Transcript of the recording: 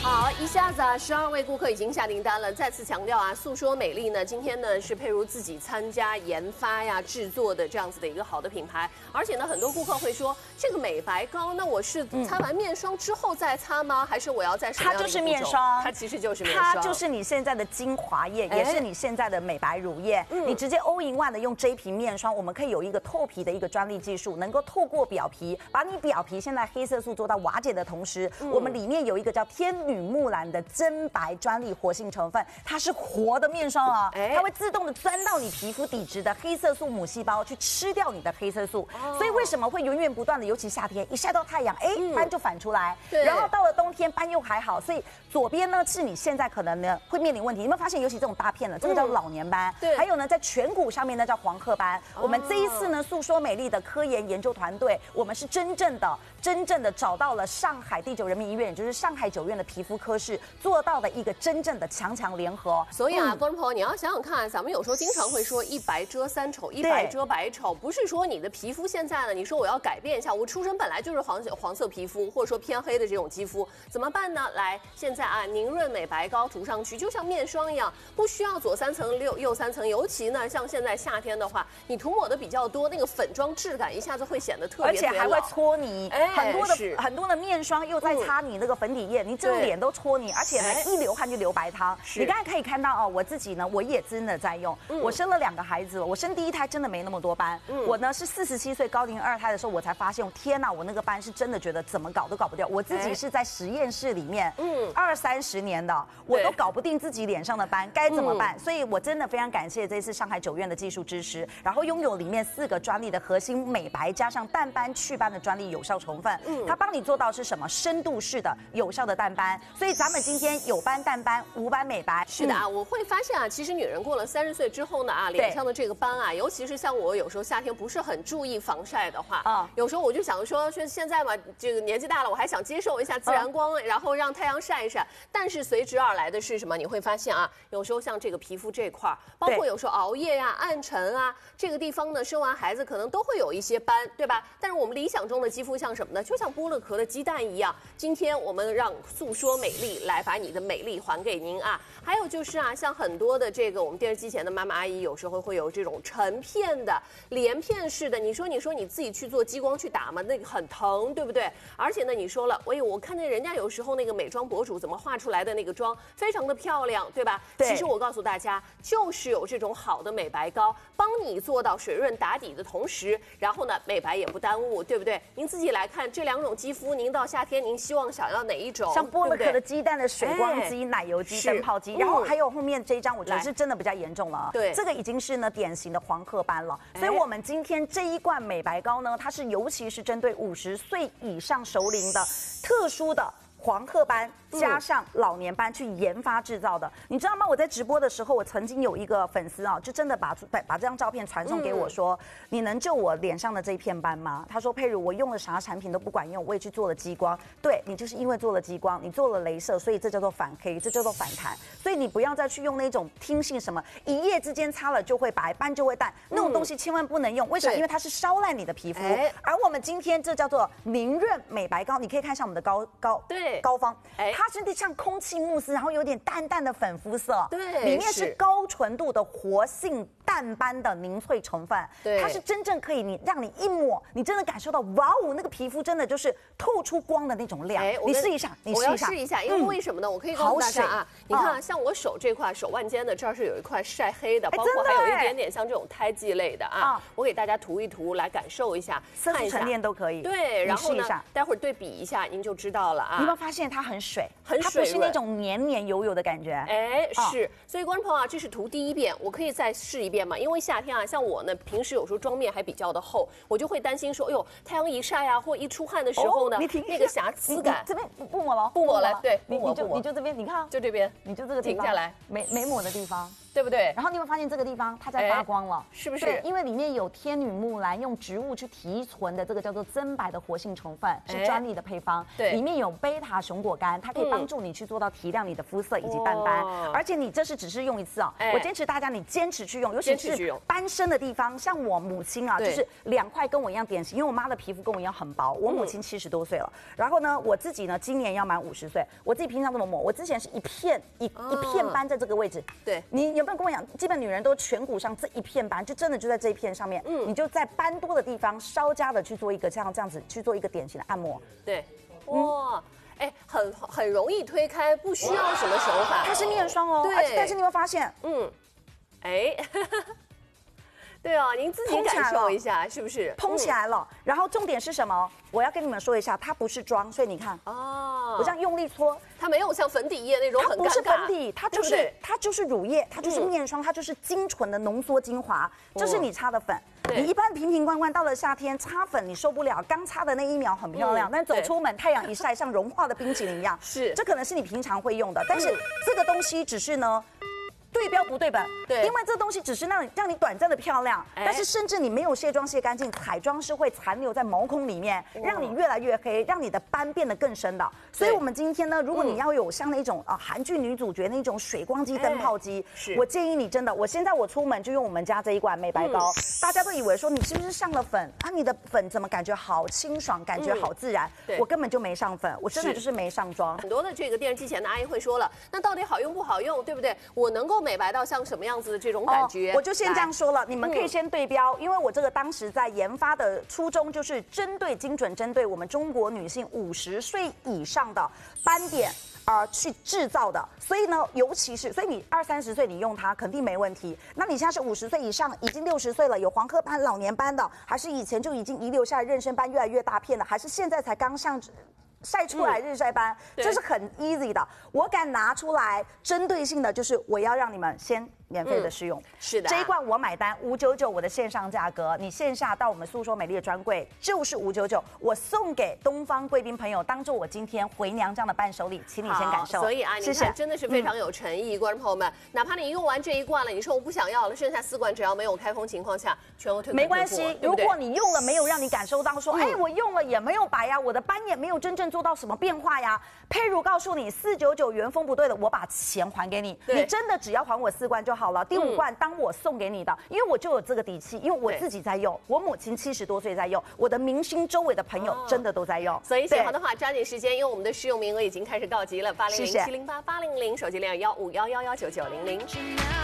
好，一下子啊，12位顾客已经下订单了。再次强调啊，诉说美丽呢，今天呢是佩如自己参加研发呀、制作的这样子的一个好的品牌。而且呢，很多顾客会说，这个美白膏，那我是擦完面霜之后再擦吗？还是我要在什么样的一个步骤？ 它就是面霜， 它其实就是面霜， 它就是你现在的精华液，也是你现在的美白乳液。你直接all in one的用这一瓶面霜，我们可以有一个透皮的一个专利技术，能够透过表皮，把你表皮现在黑色素做到瓦解的同时，我们里面有一个叫天女木兰的真白专利活性成分，它是活的面霜啊，它会自动的钻到你皮肤底质的黑色素母细胞去吃掉你的黑色素，所以为什么会源源不断的，尤其夏天一晒到太阳，斑就反出来，然后到了冬天斑又还好，所以左边呢是你现在可能呢会面临问题，有没有发现？尤其这种大片的，这个叫老年斑，还有呢在颧骨上面呢叫黄褐斑。我们这一次呢诉说美丽的科研研究团队，我们是真正的找到了上海第9人民医院，也就是上海9院的皮肤科室做到的一个真正的强联合。 所以啊，观众朋友，你要想想看，咱们有时候经常会说一白遮三丑，一白遮百丑，不是说你的皮肤现在呢，你说我要改变一下，我出身本来就是黄色皮肤，或者说偏黑的这种肌肤，怎么办呢？来，现在啊，凝润美白膏涂上去，就像面霜一样，不需要左3层右3层，尤其呢，像现在夏天的话，你涂抹的比较多，那个粉妆质感一下子会显得特别， 而且还会搓泥，很多的面霜又在擦你那个粉底液，你整个脸都搓泥，而且呢一流汗就流白汤。你刚才可以看到哦，我自己呢，我也真的在用。我生了2个孩子了，我生第1胎真的没那么多斑。我呢是47岁高龄2胎的时候，我才发现，天哪，我那个斑是真的觉得怎么搞都搞不掉。我自己是在实验室里面，20-30年的，我都搞不定自己脸上的斑，该怎么办？所以我真的非常感谢这次上海9院的技术支持，然后拥有里面4个专利的核心美白加上淡斑祛斑的专利有效成分。它帮你做到是什么？深度式的有效的淡斑。所以咱们今天有斑淡斑，无斑美白。 是的啊，我会发现啊，其实女人过了30岁之后呢啊，脸上的这个斑啊，尤其是像我有时候夏天不是很注意防晒的话，有时候我就想说现在嘛，这个年纪大了，我还想接受一下自然光，然后让太阳晒一晒。但是随之而来的是什么？你会发现啊，有时候像这个皮肤这块，包括有时候熬夜呀、暗沉啊，这个地方呢，生完孩子可能都会有一些斑，对吧？但是我们理想中的肌肤像什么呢？就像剥了壳的鸡蛋一样。今天我们让诉说美丽来把你的美丽还给您啊！还有就是啊，像很多的这个我们电视机前的妈妈阿姨，有时候会有这种成片的、连片式的。你说你自己去做激光去打嘛，那个很疼，对不对？而且呢，你说了，我看见人家有时候那个美妆博主怎么画出来的那个妆，非常的漂亮，对吧？其实我告诉大家，就是有这种好的美白膏，帮你做到水润打底的同时，然后呢，美白也不耽误，对不对？您自己来看这2种肌肤，您到夏天您想要哪一种？ 像剥了壳的鸡蛋的水光肌、奶油肌、灯泡肌，然后还有后面这一张，我觉得是真的比较严重了。对，这个已经是呢典型的黄褐斑了。所以我们今天这一罐美白膏呢，它是尤其是针对50岁以上熟龄的特殊的黄褐斑加上老年斑去研发制造的，你知道吗？我在直播的时候，我曾经有一个粉丝啊，就真的把这张照片传送给我说，你能救我脸上的这一片斑吗？他说佩如，我用了啥产品都不管用，我也去做了激光。对，你就是因为做了激光，你做了雷射，所以这叫做反黑，这叫做反弹。所以你不要再去用那种听信什么一夜之间擦了就会白，斑就会淡，那种东西千万不能用。为什么？因为它是烧烂你的皮肤。而我们今天这叫做凝润美白膏，你可以看一下我们的膏方，它是像空气慕斯，然后有点淡淡的粉肤色，对，里面是高纯度的活性淡斑的凝萃成分，它是真正可以让你一抹，你真的感受到哇哦，那个皮肤真的就是透出光的那种亮。你试一下，我要试一下，因为为什么呢？我可以告诉大家啊，你看像我手这块手腕间的这儿是有一块晒黑的，包括还有一点点像这种胎记类的啊，我给大家涂一涂来感受一下， 看一下沉淀都可以。 对，然后呢，待会儿对比一下，您就知道了啊。 你有没有发现它很水？它水不是那种黏黏油油的感觉。 是。所以观众朋友啊，这是涂第1遍，我可以再试一遍吗？因为夏天啊，像我呢，平时有时候妆面还比较的厚，我就会担心说，哎呦，太阳一晒啊，或一出汗的时候呢，那个瑕疵感。 这边不抹了， 不抹了，对， 你就这边，你看， 就这边， 你就这个地方停下来， 没抹的地方。 对不对？ 然后你会发现这个地方它在发光了， 是不是？ 对，因为里面有天女木兰用植物去提纯的这个叫做增白的活性成分，是专利的配方。对，里面有贝塔熊果苷，它可以帮助你去做到提亮你的肤色以及淡斑。而且你这是只是用一次啊，我坚持大家你坚持去用，尤其是斑深的地方，像我母亲啊，就是2块跟我一样典型，因为我妈的皮肤跟我一样很薄，我母亲70多岁了，然后呢，我自己呢今年要满50岁，我自己平常怎么抹？我之前是一片斑在这个位置， 对， 你有没有跟我讲？基本女人都颧骨上这一片斑，就真的就在这一片上面，你就在斑多的地方稍加的去做一个这样子去做一个典型的按摩， 对，哇。哎，很容易推开，不需要什么手法。 它是面霜哦，而且但是你会发现， 哎，对啊，您自己感受一下，是不是？ 蓬起来了。然后重点是什么？我要跟你们说一下，它不是妆，所以你看，我这样用力搓， 它没有像粉底液那种很尴尬。 它不是粉底，它就是乳液，它就是面霜，它就是精纯的浓缩精华，这是你擦的粉。你一般瓶瓶罐罐到了夏天擦粉你受不了，刚擦的那1秒很漂亮，但走出门太阳一晒像融化的冰淇淋一样。 是， 这可能是你平常会用的，但是这个东西只是呢。对标不对本，对，因为这东西只是让你短暂的漂亮，但是甚至你没有卸妆卸干净，彩妆是会残留在毛孔里面，让你越来越黑，让你的斑变得更深的。所以我们今天呢，如果你要有像那种韩剧女主角那种水光肌、灯泡肌，我建议你真的，我现在我出门就用我们家这一罐美白膏，大家都以为说你是不是上了粉啊？你的粉怎么感觉好清爽，感觉好自然？我根本就没上粉，我真的就是没上妆。 很多的这个电视机前的阿姨会说了，那到底好用不好用，对不对？我能够美白到像什么样子的这种感觉？ 我就先这样说了，你们可以先对标，因为我这个当时在研发的初衷就是精准针对我们中国女性50岁以上的斑点。去制造的，所以呢，尤其是，所以你20、30岁你用它肯定没问题。那你现在是50岁以上，已经60岁了，有黄褐斑、老年斑的，还是以前就已经遗留下来妊娠斑越来越大片的，还是现在才刚晒出来日晒斑，这是很 easy 的。我敢拿出来，针对性的就是我要让你们先免费的试用。 是的， 这一罐我买单599，我的线上价格，你线下到我们诉说美丽的专柜就是599，我送给东方贵宾朋友，当做我今天回娘家的伴手礼，请你先感受。 所以啊，你看真的是非常有诚意，观众朋友们，哪怕你用完这一罐了，你说我不想要了，剩下4罐只要没有开封情况下，全额退款。 没关系，如果你用了没有让你感受到说，哎，我用了也没有白呀，我的斑也没有真正做到什么变化呀，佩如告诉你499原封不对的，我把钱还给你，你真的只要还我4罐就好了，第5罐当我送给你的，因为我就有这个底气，因为我自己在用，我母亲70多岁在用，我的明星周围的朋友真的都在用， 所以喜欢的话抓紧时间，因为我们的试用名额已经开始告急了，800-708-800手机链151119900。